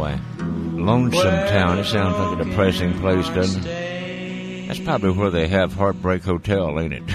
boy. Lonesome Town. It sounds like a depressing place, doesn't it? That's probably where they have Heartbreak Hotel, ain't it?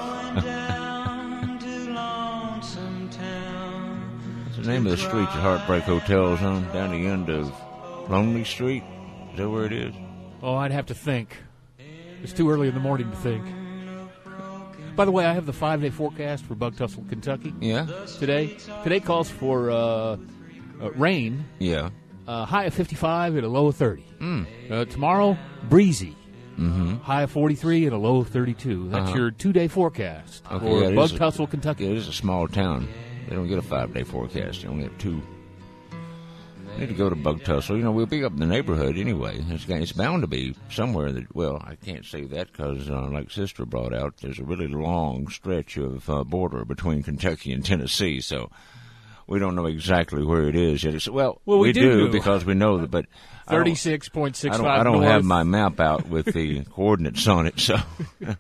What's the name of the street that Heartbreak Hotel is on? Down the end of Lonely Street? Is that where it is? Oh, I'd have to think. It's too early in the morning to think. By the way, I have the 5-day forecast for Bug Tussle, Kentucky. Yeah? Today calls for rain. Yeah. High of 55 and a low of 30. Tomorrow, breezy. Mm-hmm. High of 43 and a low of 32. That's your 2-day forecast for Bug Tussle, Kentucky. Yeah, it is a small town. They don't get a 5-day forecast. They only have 2. I need to go to Bug Tussle. You know, we'll be up in the neighborhood anyway. It's bound to be somewhere that, well, I can't say that because, like Sister brought out, there's a really long stretch of border between Kentucky and Tennessee, so we don't know exactly where it is yet. Well, we do because we know that, but 36.65 I don't north. have my map out with the coordinates on it, so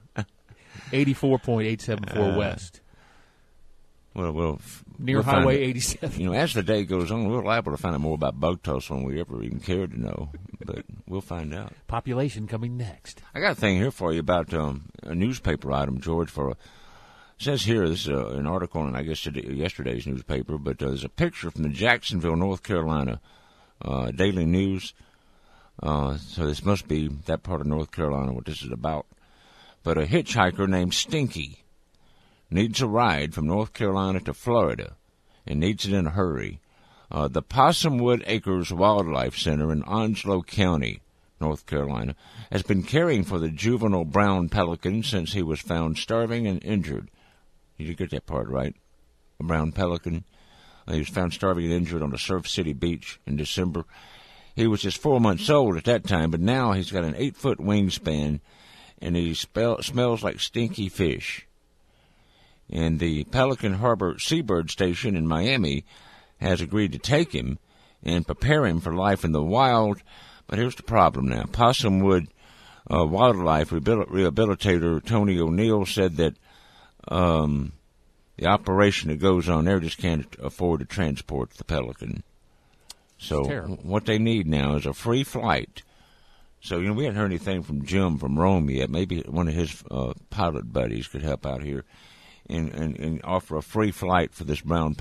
84.874 west. Well, near Highway 87. You know, as the day goes on, we're liable to find out more about Bug Tussle than we ever even cared to know, but we'll find out. Population coming next. I got a thing here for you about a newspaper item, George. It says here, this is an article in, I guess, yesterday's newspaper, but there's a picture from the Jacksonville, North Carolina Daily News. So this must be that part of North Carolina, what this is about. But a hitchhiker named Stinky needs a ride from North Carolina to Florida and needs it in a hurry. The Possumwood Acres Wildlife Center in Onslow County, North Carolina, has been caring for the juvenile brown pelican since he was found starving and injured. Did you get that part right? A brown pelican. He was found starving and injured on the Surf City beach in December. He was just 4 months old at that time, but now he's got an 8-foot wingspan, and he smells like stinky fish. And the Pelican Harbor Seabird Station in Miami has agreed to take him and prepare him for life in the wild. But here's the problem now. Possumwood wildlife rehabilitator Tony O'Neill said that the operation that goes on there just can't afford to transport the pelican. So what they need now is a free flight. So, you know, we haven't heard anything from Jim from Rome yet. Maybe one of his pilot buddies could help out here and offer a free flight for this brown